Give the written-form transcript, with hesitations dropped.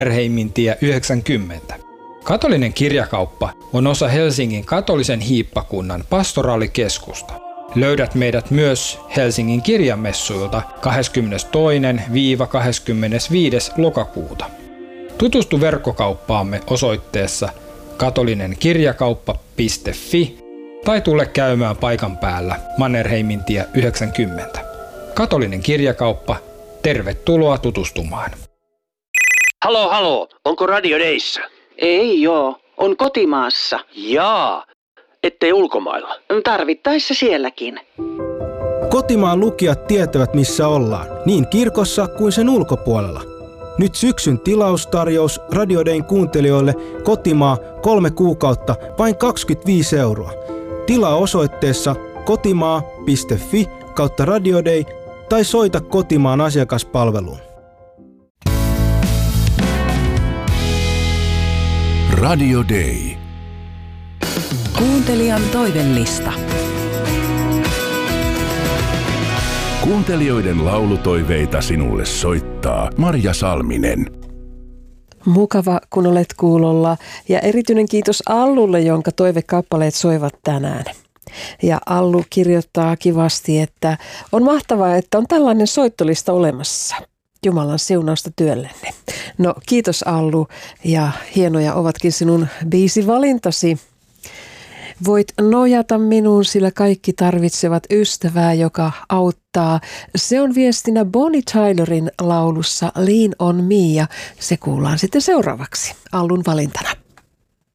Mannerheimintie 90. Katolinen kirjakauppa on osa Helsingin katolisen hiippakunnan pastoraalikeskusta. Löydät meidät myös Helsingin kirjamessuilta 22.–25. lokakuuta. Tutustu verkkokauppaamme osoitteessa katolinenkirjakauppa.fi tai tule käymään paikan päällä Mannerheimintie 90. Katolinen kirjakauppa, tervetuloa tutustumaan. Halo, onko Radio Dayssä? Ei joo, on kotimaassa. Jaa, ettei ulkomailla. Tarvittaessa sielläkin. Kotimaan lukijat tietävät missä ollaan, niin kirkossa kuin sen ulkopuolella. Nyt syksyn tilaustarjous Radio Dayn kuuntelijoille kotimaa 3 kuukautta vain 25 €. Tilaa osoitteessa kotimaa.fi/Radio Day tai soita kotimaan asiakaspalveluun. Radio Day. Kuuntelijan toivellista. Kuuntelijoiden laulutoiveita sinulle soittaa Marja Salminen. Mukava, kun olet kuulolla, ja erityinen kiitos Allulle, jonka toivekappaleet soivat tänään. Ja Allu kirjoittaa kivasti, että on mahtavaa, että on tällainen soittolista olemassa. Jumalan siunausta työllenne. No kiitos Allu, ja hienoja ovatkin sinun biisivalintasi. Voit nojata minuun, sillä kaikki tarvitsevat ystävää, joka auttaa. Se on viestinä Bonnie Tylerin laulussa Lean on Me, ja se kuullaan sitten seuraavaksi Allun valintana.